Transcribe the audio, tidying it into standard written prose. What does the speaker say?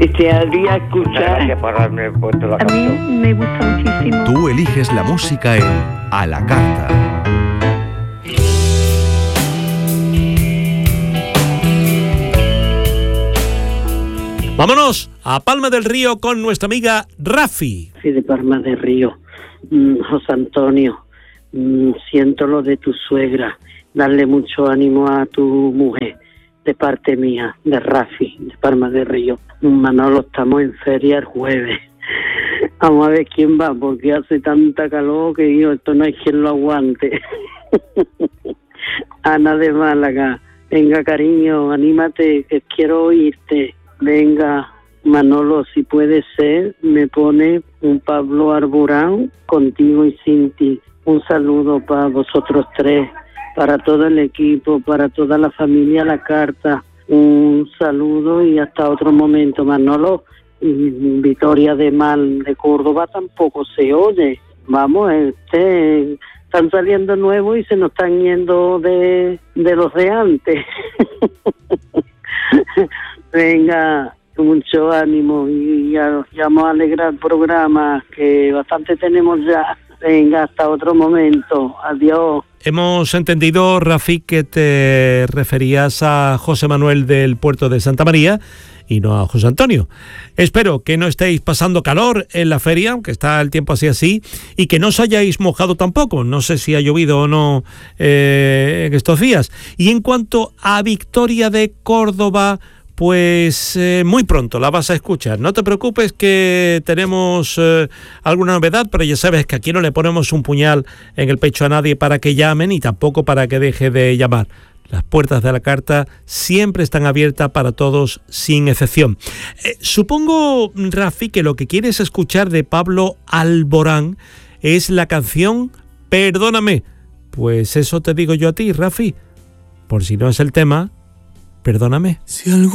Desearía escuchar. Gracias por haberme puesto la A mí canción. me gusta muchísimo. Tú eliges la música en A la Carta. Vámonos a Palma del Río con nuestra amiga Rafi. Sí, de Palma del Río. José Antonio, siento lo de tu suegra. Darle mucho ánimo a tu mujer, de parte mía, de Rafi, de Palma del Río. Manolo, estamos en feria el jueves. Vamos a ver quién va, porque hace tanta calor que yo, esto no hay quien lo aguante. Ana de Málaga, venga cariño, anímate, que quiero oírte. Venga, Manolo, si puede ser, me pone un Pablo Arburán, Contigo y sin ti. Un saludo para vosotros tres, para todo el equipo, para toda la familia La Carta. Un saludo y hasta otro momento, Manolo. Victoria de Mal de Córdoba tampoco se oye. Vamos, están saliendo nuevos y se nos están yendo de los de antes. Venga, mucho ánimo y ya vamos a alegrar el programa, que bastante tenemos ya. Venga, hasta otro momento. Adiós. Hemos entendido, Rafi, que te referías a José Manuel del puerto de Santa María y no a José Antonio. Espero que no estéis pasando calor en la feria, aunque está el tiempo así, y que no os hayáis mojado tampoco. No sé si ha llovido o no en estos días. Y en cuanto a Victoria de Córdoba, pues muy pronto la vas a escuchar. No te preocupes que tenemos alguna novedad, pero ya sabes que aquí no le ponemos un puñal en el pecho a nadie para que llamen y tampoco para que deje de llamar. Las puertas de La Carta siempre están abiertas para todos, sin excepción. Supongo, Rafi, que lo que quieres escuchar de Pablo Alborán es la canción Perdóname. Pues eso te digo yo a ti, Rafi. Por si no es el tema, perdóname. Si algo